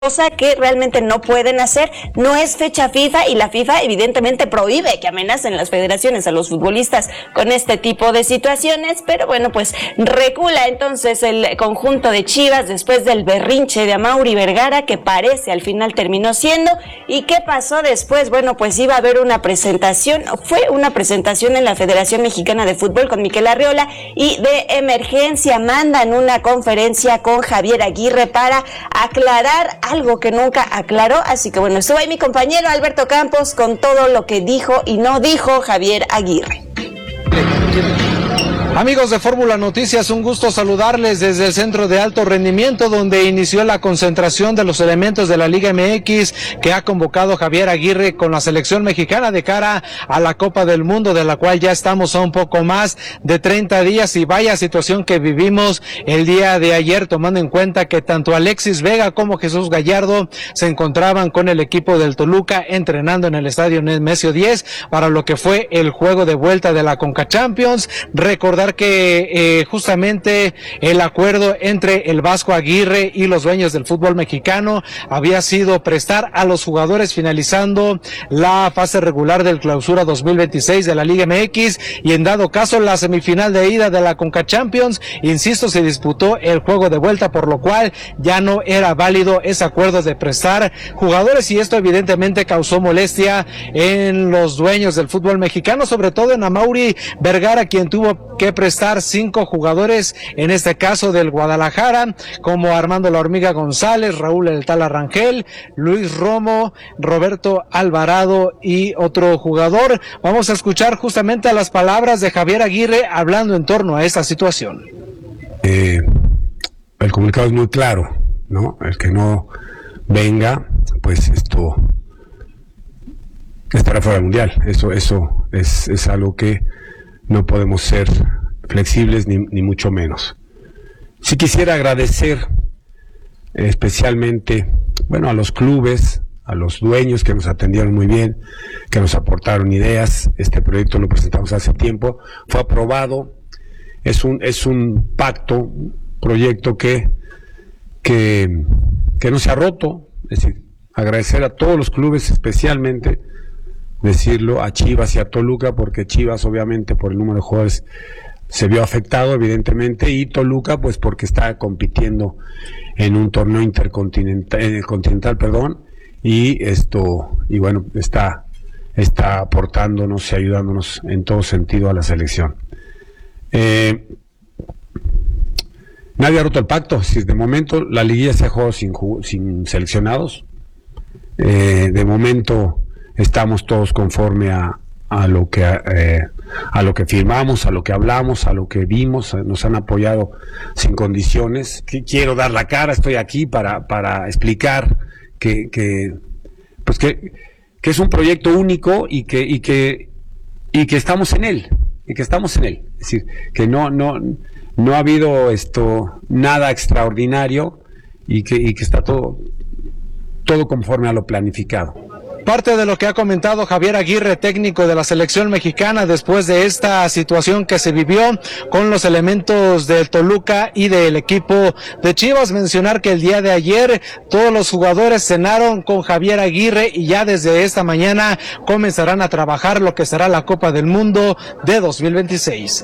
cosa que realmente no pueden hacer. No es fecha FIFA y la FIFA evidentemente prohíbe que amenacen las federaciones a los futbolistas con este tipo de situaciones, pero bueno, pues recula entonces el conjunto de Chivas después del berrinche de Amaury Vergara, que parece al final terminó siendo. ¿Y qué pasó después? Bueno, pues iba a haber una presentación, fue una presentación en la Federación Mexicana de Fútbol con Mikel Arriola, y de emergencia mandan una conferencia con Javier Aguirre para aclarar algo que nunca aclaró. Así que bueno, estuvo ahí mi compañero Alberto Campos con todo lo que dijo y no dijo Javier Aguirre. Amigos de Fórmula Noticias, un gusto saludarles desde el Centro de Alto Rendimiento, donde inició la concentración de los elementos de la Liga MX que ha convocado Javier Aguirre con la selección mexicana de cara a la Copa del Mundo, de la cual ya estamos a un poco más de 30 días, y vaya situación que vivimos el día de ayer, tomando en cuenta que tanto Alexis Vega como Jesús Gallardo se encontraban con el equipo del Toluca entrenando en el estadio Nemesio 10 para lo que fue el juego de vuelta de la Conca Champions. Recordar que justamente el acuerdo entre el Vasco Aguirre y los dueños del fútbol mexicano había sido prestar a los jugadores finalizando la fase regular del Clausura 2026 de la Liga MX, y en dado caso la semifinal de ida de la Conca Champions, insisto, se disputó el juego de vuelta, por lo cual ya no era válido ese acuerdo de prestar jugadores, y esto evidentemente causó molestia en los dueños del fútbol mexicano, sobre todo en Amaury Vergara, quien tuvo que prestar 5 jugadores, en este caso del Guadalajara, como Armando La Hormiga González, Raúl El Tala Rangel, Luis Romo, Roberto Alvarado y otro jugador. Vamos a escuchar justamente las palabras de Javier Aguirre hablando en torno a esta situación. El comunicado es muy claro, ¿no? El que no venga, pues esto estará fuera del Mundial. Eso es algo que no podemos ser flexibles ni mucho menos. Sí quisiera agradecer especialmente, bueno, a los clubes, a los dueños que nos atendieron muy bien, que nos aportaron ideas. Este proyecto lo presentamos hace tiempo, fue aprobado, es un pacto, un proyecto que no se ha roto. Es decir, agradecer a todos los clubes, especialmente decirlo a Chivas y a Toluca, porque Chivas obviamente por el número de jugadores se vio afectado evidentemente, y Toluca pues porque está compitiendo en un torneo continental, y bueno, está aportándonos y ayudándonos en todo sentido a la selección. Nadie ha roto el pacto. Si de momento la liguilla se ha jugado sin seleccionados, de momento estamos todos conforme a lo que firmamos, a lo que hablamos, a lo que vimos. Nos han apoyado sin condiciones. Quiero dar la cara, estoy aquí para explicar que es un proyecto único y que estamos en él, es decir, que no ha habido nada extraordinario, y que está todo conforme a lo planificado. Parte de lo que ha comentado Javier Aguirre, técnico de la selección mexicana, después de esta situación que se vivió con los elementos del Toluca y del equipo de Chivas. Mencionar que el día de ayer todos los jugadores cenaron con Javier Aguirre, y ya desde esta mañana comenzarán a trabajar lo que será la Copa del Mundo de 2026.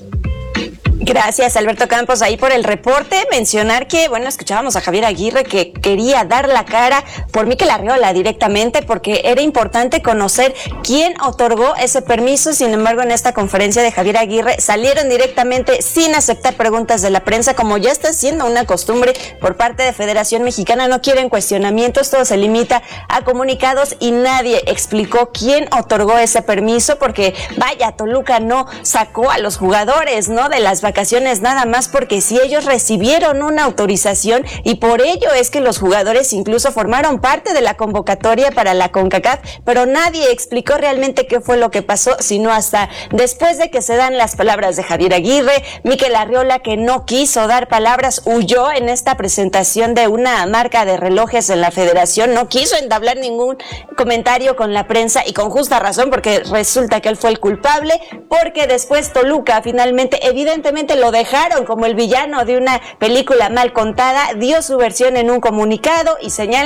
Gracias, Alberto Campos, ahí por el reporte. Mencionar que, bueno, escuchábamos a Javier Aguirre que quería dar la cara por Mikel Arriola directamente, porque era importante conocer quién otorgó ese permiso. Sin embargo, en esta conferencia de Javier Aguirre salieron directamente sin aceptar preguntas de la prensa, como ya está siendo una costumbre por parte de Federación Mexicana. No quieren cuestionamientos, todo se limita a comunicados, y nadie explicó quién otorgó ese permiso, porque vaya, Toluca no sacó a los jugadores, ¿no?, de las vacaciones nada más porque sí, ellos recibieron una autorización, y por ello es que los jugadores incluso formaron parte de la convocatoria para la CONCACAF, pero nadie explicó realmente qué fue lo que pasó, sino hasta después de que se dan las palabras de Javier Aguirre. Mikel Arriola, que no quiso dar palabras, huyó en esta presentación de una marca de relojes en la Federación, no quiso entablar ningún comentario con la prensa, y con justa razón, porque resulta que él fue el culpable, porque después Toluca finalmente, evidentemente, nuevamente lo dejaron como el villano de una película mal contada, dio su versión en un comunicado y señala